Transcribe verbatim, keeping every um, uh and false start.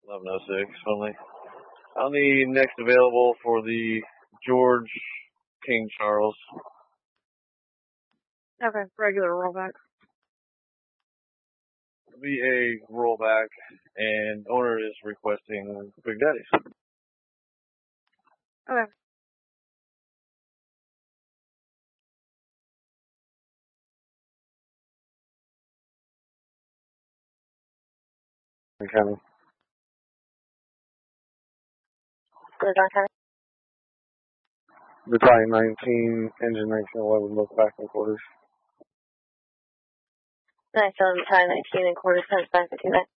eleven oh six only. On the next available for the George King Charles. Okay, regular rollback. It'll be a rollback, and owner is requesting Big Daddies. Okay. Okay. Battalion nineteen, engine nineteen eleven, both back in quarters. Nice, on Battalion nineteen and quarters, times back to two.